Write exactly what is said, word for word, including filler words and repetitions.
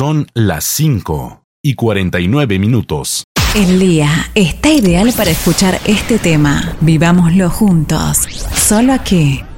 Son las cinco y cuarenta y nueve minutos. El día está ideal para escuchar este tema. Vivámoslo juntos. Solo aquí,